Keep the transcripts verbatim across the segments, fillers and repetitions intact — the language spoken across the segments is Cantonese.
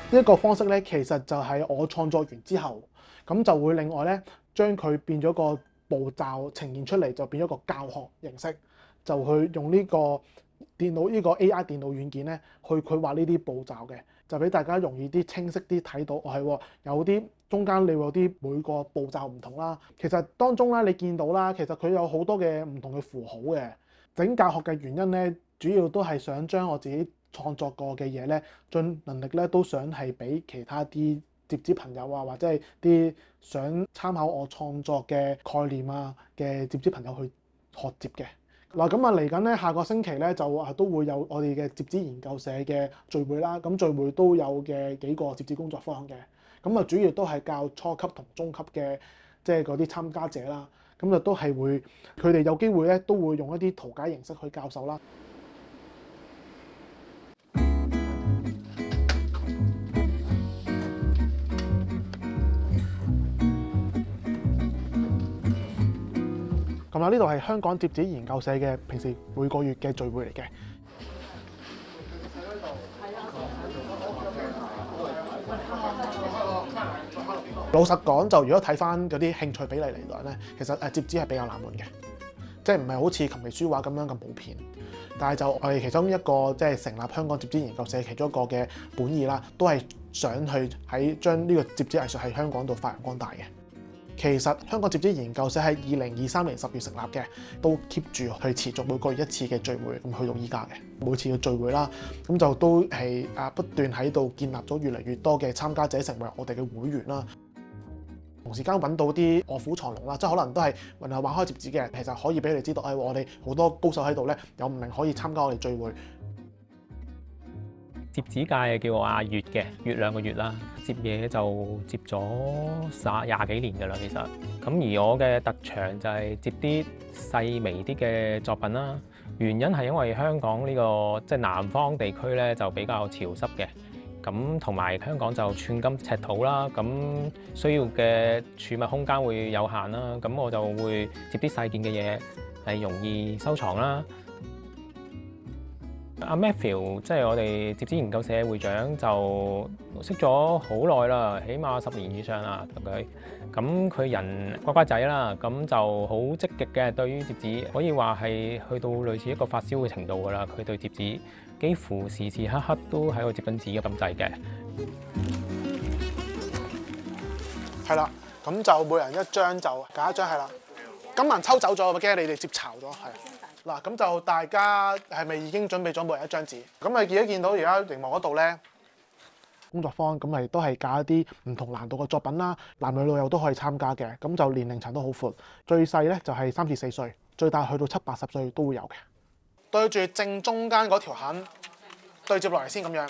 一個方式咧，其實就係我創作完之後，咁就會另外咧將佢變咗個步驟呈現出嚟，就變咗個教學形式，就去用呢個電腦呢個 A I 電腦軟件咧去佢畫呢啲步驟嘅，就俾大家容易啲清晰啲睇到。哦係，有啲中間你會有啲每個步驟唔同啦。其實當中咧你見到啦，其實佢有好多嘅唔同嘅符號嘅。整教學嘅原因咧，主要都係想將我自己創作過嘅嘢咧，盡能力咧都想係俾其他啲接子朋友啊，或者係啲想參考我創作嘅概念啊嘅接子朋友去學接嘅。嗱咁啊嚟緊咧，下個星期咧就啊都會有我哋嘅接子研究社嘅聚會啦。咁聚會都有嘅幾個接子工作坊嘅，咁啊主要都係教初級同中級嘅，即係嗰啲參加者啦。咁就都係會，佢哋有機會咧都會用一啲圖解形式去教授啦。咁啊，呢度係香港接子研究社嘅平時每個月嘅聚會嚟嘅。老實講，就如果睇翻嗰啲興趣比例嚟講咧，其實誒接子係比較冷門嘅，即係唔係好似琴棋書畫咁樣咁普遍。但係就我哋其中一個即係成立香港接子研究社其中一個嘅本意啦，都係想去喺將呢個接子藝術喺香港度發揚光大嘅。其實香港接子研究社喺二零二三年十月成立嘅，都 keep 住去持續每個月一次嘅聚會，咁去到依家嘅每次嘅聚會啦，咁就都係啊不斷喺度建立咗越嚟越多嘅參加者成為我哋嘅會員啦。同時間揾到啲臥虎藏龍啦，即係可能都係玩玩開接子嘅人，其實可以俾你知道，誒、哎、我哋好多高手喺度咧，有唔明可以參加我哋聚會。 接子界叫我阿月嘅，月亮個月啦。接嘢就接咗廿廿幾年㗎啦，其實。咁而我嘅特長就係接啲細微啲嘅作品啦。原因係因為香港呢、這個即係、就是、南方地區咧就比較潮濕嘅。咁同埋香港就寸金尺土啦，咁需要嘅儲物空間會有限啦，咁我就會接啲細件嘅嘢，係容易收藏啦。阿 Matthew 即係我哋接子研究社會長，就識咗好耐啦，起碼十年以上啦同佢。咁佢人乖乖仔啦，咁就好積極嘅對於接子，可以話係去到類似一個發燒嘅程度㗎啦。佢對接子幾乎時時刻刻都喺度接緊紙嘅咁滯嘅。 係啦，咁就每人一張就揀一張係啦。金銀抽走咗，我驚你哋接巢咗，係。嗱，咁就大家係咪已經準備咗每人一張紙？咁你而家見到而家熒幕嗰度咧，工作坊咁咪都係教一啲唔同難度嘅作品啦，男女老幼都可以參加嘅，咁就年齡層都好闊。最細咧就係三至四歲，最大去到七八十歲都會有嘅。對住正中間嗰條痕對接落嚟先咁樣，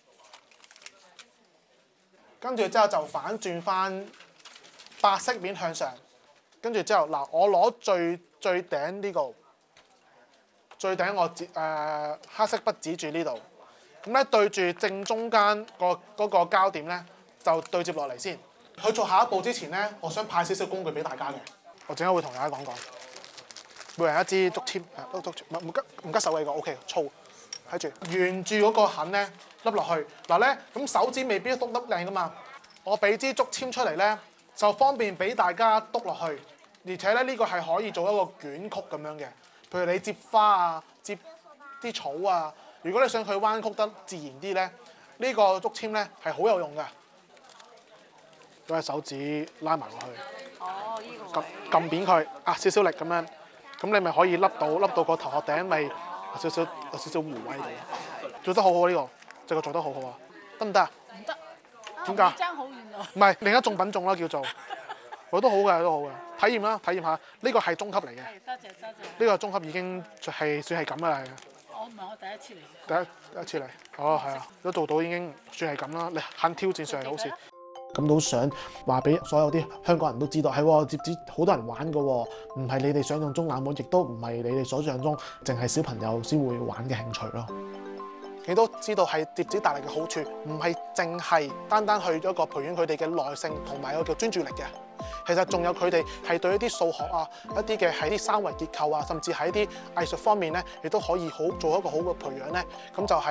跟住之後就反轉翻白色面向上，跟住之後嗱，我攞最最頂呢個。最頂我指誒、呃、黑色筆指住呢度，咁咧對住正中間個嗰個膠點咧，就對接落嚟先。去做下一步之前咧，我想派少少工具俾大家嘅，我陣間會同大家講講。每人一支竹籤，誒竹唔唔吉唔吉手嘅個 O K 粗，睇住沿住嗰個痕咧笠落去。嗱咧，咁手指未必篤得靚噶嘛，我俾支竹籤出嚟咧，就方便俾大家篤落去，而且咧呢、呢個係可以做一個捲曲咁樣嘅。譬如你接花啊，接啲草啊，如果你想佢彎曲得自然啲咧，呢個竹籤咧係好有用嘅。攞隻手指拉埋落去， 哦，依個撳撳扁佢，啊少少力咁樣，咁你咪可以笠到笠到個頭殼頂，咪有少少有少少弧位度。做得好好呢個，隻腳做得好好啊，得唔得啊？ 唔得， 點解？ 爭好遠喎。 唔係另一種品種啦，叫做。我都好嘅，都好嘅。體驗啦，體驗下。呢個係中級嚟嘅。 係，多謝多謝。 呢個中級已經係算係咁啦。 我唔係我第一次嚟。 第一第一次嚟。哦，係啊，都做到已經算係咁啦。你肯挑戰上嚟好事。咁都想話俾所有啲香港人都知道，係喎，接子好多人玩㗎喎，唔係你哋想象中冷門，亦都唔係你哋所想中淨係小朋友先會玩嘅興趣咯。你都知道係接子帶嚟嘅好處，唔係淨係單單去咗一個培養佢哋嘅耐性同埋一個叫專注力嘅。其實仲有佢哋係對一啲數學啊、一啲嘅喺啲三維結構啊，甚至喺啲藝術方面咧，亦都可以好做一個好嘅培養咧。咁就係、是。